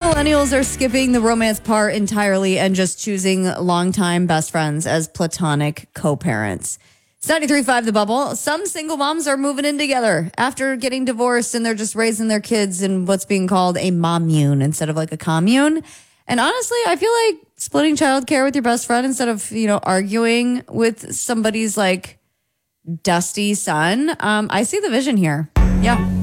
millennials are skipping the romance part entirely and just choosing longtime best friends as platonic co-parents. It's 93.5 The Bubble. Some single moms are moving in together after getting divorced, and they're just raising their kids in what's being called a mommune instead of like a commune. And honestly, I feel like splitting childcare with your best friend instead of, arguing with somebody's like dusty son. I see the vision here. Yeah.